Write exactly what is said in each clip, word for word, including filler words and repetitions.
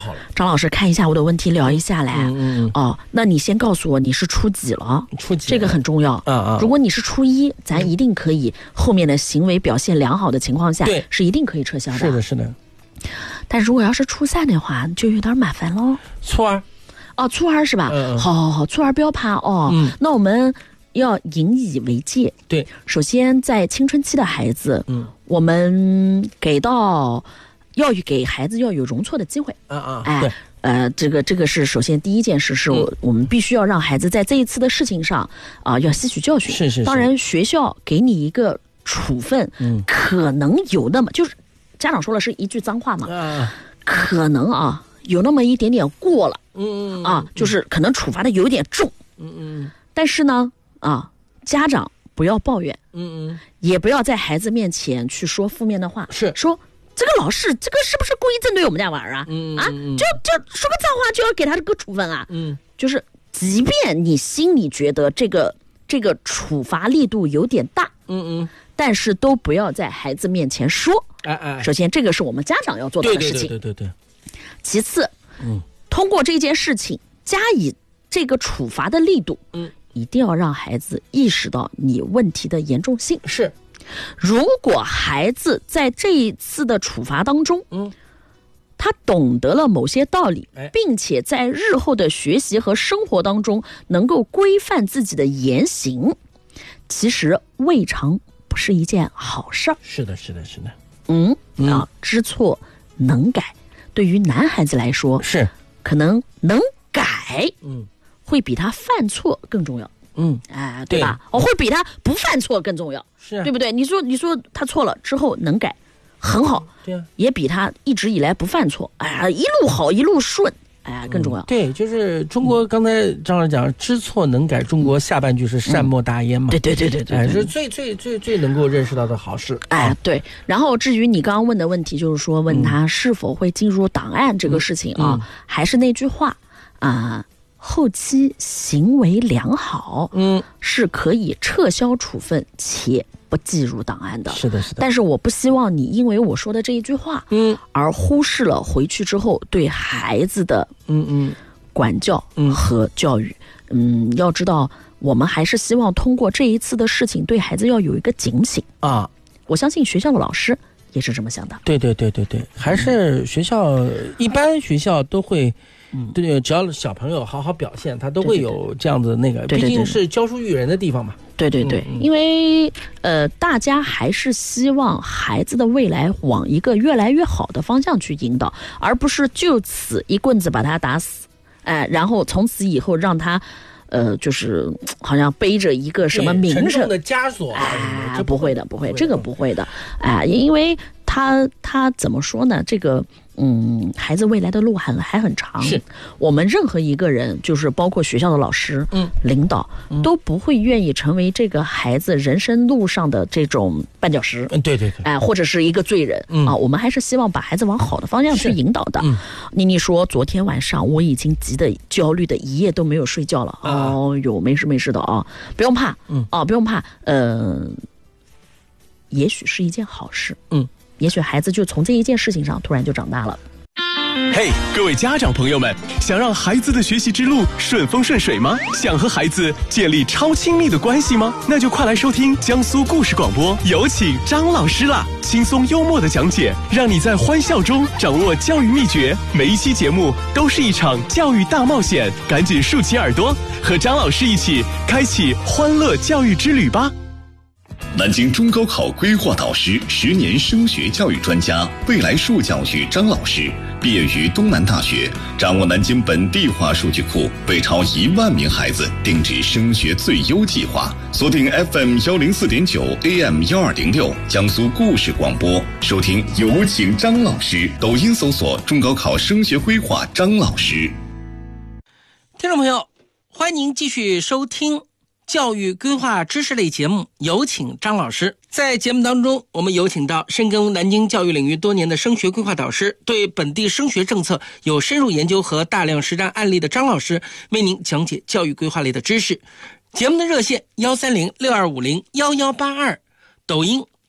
好了， 张老师看一下我的问题，聊一下来。 嗯嗯哦，那你先告诉我你是初几了？ 初几？ 这个很重要。 啊啊！ 如果你是初一，咱一定可以后面的行为表现良好的情况下， 对， 是一定可以撤销的。 是的，是的。 但如果要是初三的话，就有点麻烦喽。 初二。 哦，初二是吧？ 嗯嗯。 好好好，初二不要怕哦。 嗯。 那我们要引以为戒。 对。 首先，在青春期的孩子， 嗯， 我们给到。要给孩子要有容错的机会， 啊啊， 哎， 对， 呃，这个这个是首先第一件事，是我、嗯、我们必须要让孩子在这一次的事情上啊、呃、要吸取教训。 是是是。 当然，学校给你一个处分， 嗯， 可能有那么就是家长说了是一句脏话嘛， 啊， 可能啊有那么一点点过了， 嗯嗯啊，就是可能处罚的有点重， 嗯嗯， 但是呢啊，家长不要抱怨， 嗯嗯， 也不要在孩子面前去说负面的话， 是说。这个老师，这个是不是故意针对我们家娃儿啊？ 嗯啊，就就说个脏话就要给他这个处分啊？ 嗯， 就是即便你心里觉得这个这个处罚力度有点大， 嗯嗯， 但是都不要在孩子面前说。 哎哎， 首先这个是我们家长要做到的事情。 对对对对对。 其次， 嗯， 通过这件事情加以这个处罚的力度， 嗯， 一定要让孩子意识到你问题的严重性。 是。 如果孩子在这一次的处罚当中， 嗯， 他懂得了某些道理， 哎， 并且在日后的学习和生活当中能够规范自己的言行，其实未尝不是一件好事儿。 是的，是的，是的。 嗯， 嗯啊，知错能改，对于男孩子来说， 是可能能改， 嗯， 会比他犯错更重要。 嗯， 哎，对吧？哦，会比他不犯错更重要， 是、啊， 对不对？你说，你说他错了之后能改，很好， 对啊， 也比他一直以来不犯错，哎呀，一路好一路顺，哎呀，更重要。 嗯、对，就是中国刚才张老师讲，知错能改，中国下半句是善莫大焉嘛？ 嗯、对对对对对， 哎，是最最最最能够认识到的好事。 哎，对。然后至于你刚刚问的问题，就是说问他是否会进入档案这个事情啊， 嗯、 还是那句话啊。呃后期行为良好， 嗯， 是可以撤销处分且不记入档案的。 是的，是的。 但是我不希望你因为我说的这一句话， 嗯， 而忽视了回去之后对孩子的嗯嗯管教和教育。嗯, 嗯，要知道，我们还是希望通过这一次的事情，对孩子要有一个警醒啊。 我相信学校的老师也是这么想的。 对对对对对，还是学校、嗯、一般学校都会。嗯，对，只要小朋友好好表现，他都会有这样子那个， 对对对对， 毕竟是教书育人的地方嘛。 对对对，嗯、因为呃，大家还是希望孩子的未来往一个越来越好的方向去引导，而不是就此一棍子把他打死，哎、呃，然后从此以后让他。呃，就是好像背着一个什么名声沉重的枷锁， 哎，这不会的，不会，这个不会的，哎，因为他他怎么说呢？这个，嗯，孩子未来的路还还很长， 是我们任何一个人，就是包括学校的老师、 嗯， 领导， 嗯、 都不会愿意成为这个孩子人生路上的这种绊脚石， 嗯，对对对， 哎，或者是一个罪人， 嗯啊，我们还是希望把孩子往好的方向去引导的。 嗯， 妮妮说，昨天晚上我已经急得焦虑的一夜都没有睡觉了。 啊哦哟，没事没事的啊，不用怕， 嗯， 啊，不用怕，呃，也许是一件好事， 嗯， 也许孩子就从这一件事情上突然就长大了。 嘿、hey, 各位家长朋友们，想让孩子的学习之路顺风顺水吗？想和孩子建立超亲密的关系吗？那就快来收听江苏故事广播，有请张老师啦！轻松幽默的讲解，让你在欢笑中掌握教育秘诀。每一期节目都是一场教育大冒险，赶紧竖起耳朵，和张老师一起开启欢乐教育之旅吧！ 南京中高考规划导师，十年升学教育专家，未来数教育张老师，毕业于东南大学，掌握南京本地化数据库，为超一万名孩子定制升学最优计划。锁定 F M 幺零四点九 A M 幺二零六江苏故事广播，收听有请张老师。抖音搜索中高考升学规划张老师。 听众朋友，欢迎您继续收听教育规划知识类节目，有请张老师。在节目当中，我们有请到深耕南京教育领域多年的升学规划导师，对本地升学政策有深入研究和大量实战案例的张老师，为您讲解教育规划类的知识。节目的热线幺三零六二五零幺幺八二，抖音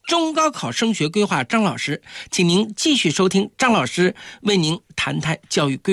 中高考升学规划张老师，请您继续收听张老师为您谈谈教育规划。